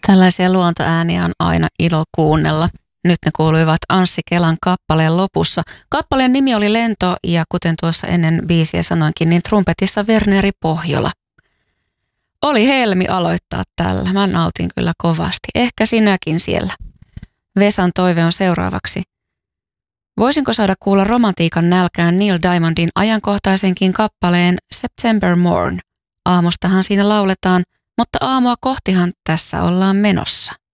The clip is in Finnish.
Tällaisia luontoääniä on aina ilo kuunnella. Nyt ne kuuluivat Anssi Kelan kappaleen lopussa. Kappaleen nimi oli Lento ja kuten tuossa ennen biisiä sanoinkin, niin trumpetissa Werneri Pohjola. Oli helmi aloittaa tällä. Mä nautin kyllä kovasti. Ehkä sinäkin siellä. Vesan toive on seuraavaksi. Voisinko saada kuulla romantiikan nälkään Neil Diamondin ajankohtaisenkin kappaleen September Morn? Aamustahan siinä lauletaan, mutta aamua kohtihan tässä ollaan menossa.